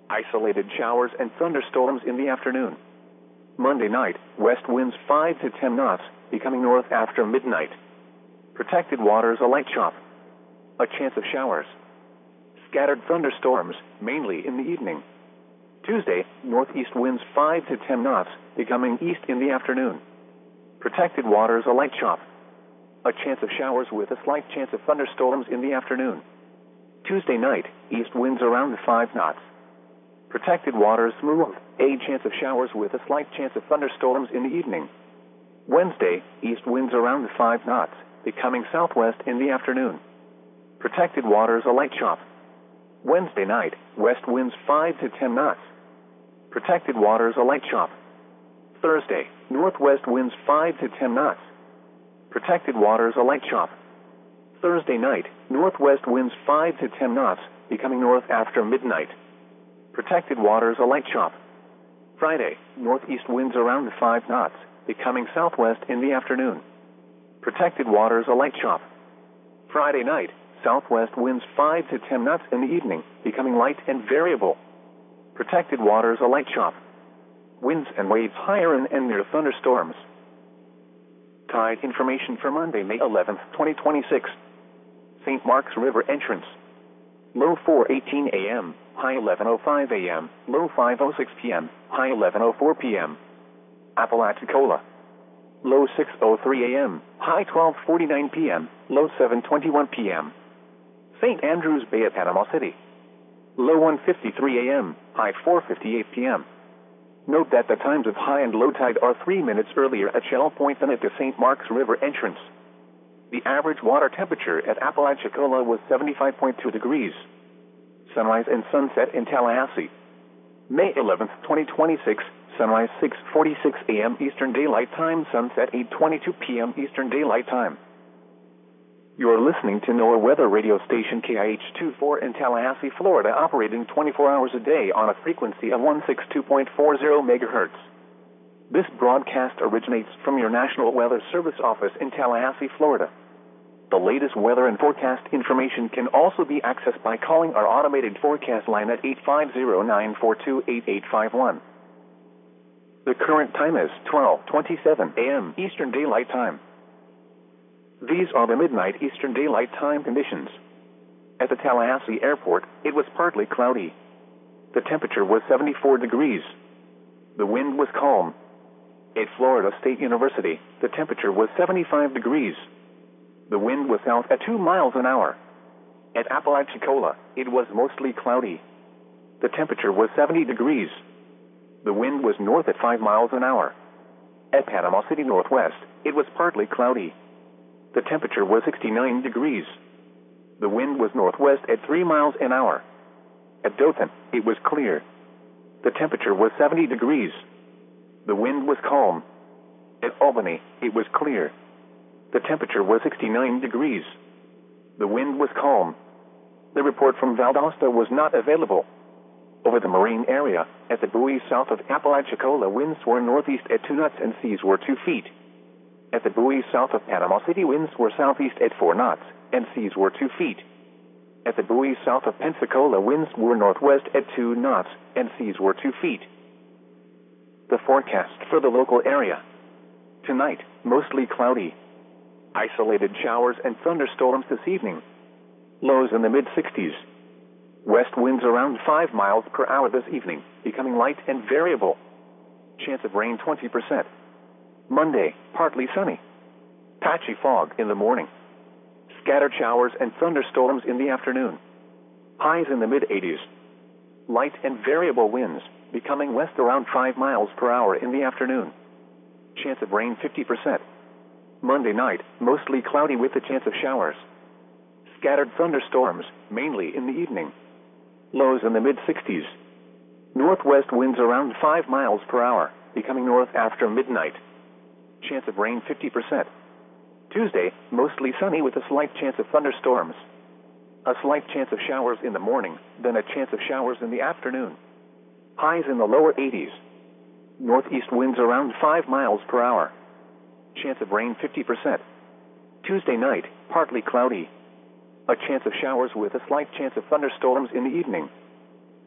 Isolated showers and thunderstorms in the afternoon. Monday night, west winds 5 to 10 knots, becoming north after midnight. Protected waters a light chop. A chance of showers. Scattered thunderstorms, mainly in the evening. Tuesday, northeast winds 5 to 10 knots, becoming east in the afternoon. Protected waters a light chop. A chance of showers with a slight chance of thunderstorms in the afternoon. Tuesday night, east winds around 5 knots. Protected waters smooth, a chance of showers with a slight chance of thunderstorms in the evening. Wednesday, east winds around 5 knots, becoming southwest in the afternoon. Protected waters a light chop. Wednesday night, west winds 5 to 10 knots. Protected waters a light chop. Thursday, northwest winds 5 to 10 knots. Protected waters a light chop. Thursday night, northwest winds 5 to 10 knots, becoming north after midnight. Protected waters a light chop. Friday, northeast winds around 5 knots, becoming southwest in the afternoon. Protected waters a light chop. Friday night, southwest winds 5 to 10 knots in the evening, becoming light and variable. Protected waters a light chop. Winds and waves higher and near thunderstorms. Tide information for Monday, May 11th, 2026. St. Mark's River entrance. Low 4:18 a.m., high 11:05 a.m., low 5:06 p.m., high 11:04 p.m. Apalachicola. Low 6:03 a.m., high 12:49 p.m., low 7:21 p.m. St. Andrews Bay at Panama City. Low 1:53 a.m., high 4:58 p.m. Note that the times of high and low tide are 3 minutes earlier at Shell Point than at the St. Mark's River entrance. The average water temperature at Apalachicola was 75.2 degrees. Sunrise and sunset in Tallahassee. May 11th, 2026, sunrise 6:46 a.m. Eastern Daylight Time, sunset 8:22 p.m. Eastern Daylight Time. You're listening to NOAA weather radio station KIH-24 in Tallahassee, Florida, operating 24 hours a day on a frequency of 162.40 megahertz. This broadcast originates from your National Weather Service office in Tallahassee, Florida. The latest weather and forecast information can also be accessed by calling our automated forecast line at 850-942-8851. The current time is 12:27 a.m. Eastern Daylight Time. These are the midnight Eastern Daylight Time conditions. At the Tallahassee Airport, it was partly cloudy. The temperature was 74 degrees. The wind was calm. At Florida State University, the temperature was 75 degrees. The wind was south at 2 miles an hour. At Apalachicola, it was mostly cloudy. The temperature was 70 degrees. The wind was north at 5 miles an hour. At Panama City Northwest, it was partly cloudy. The temperature was 69 degrees. The wind was northwest at 3 miles an hour. At Dothan, it was clear. The temperature was 70 degrees. The wind was calm. At Albany, it was clear. The temperature was 69 degrees. The wind was calm. The report from Valdosta was not available. Over the marine area, at the buoys south of Apalachicola, winds were northeast at 2 knots and seas were 2 feet. At the buoys south of Panama City, winds were southeast at 4 knots and seas were 2 feet. At the buoys south of Pensacola, winds were northwest at 2 knots and seas were 2 feet. The forecast for the local area. Tonight, mostly cloudy. Isolated showers and thunderstorms this evening. Lows in the mid-60s. West winds around 5 miles per hour this evening, becoming light and variable. Chance of rain 20%. Monday, partly sunny. Patchy fog in the morning. Scattered showers and thunderstorms in the afternoon. Highs in the mid-80s. Light and variable winds, becoming west around 5 miles per hour in the afternoon. Chance of rain 50%. Monday night, mostly cloudy with a chance of showers. Scattered thunderstorms, mainly in the evening. Lows in the mid-60s. Northwest winds around 5 miles per hour, becoming north after midnight. Chance of rain 50%. Tuesday, mostly sunny with a slight chance of thunderstorms. A slight chance of showers in the morning, then a chance of showers in the afternoon. Highs in the lower 80s. Northeast winds around 5 miles per hour. Chance of rain 50%. Tuesday night, partly cloudy. A chance of showers with a slight chance of thunderstorms in the evening.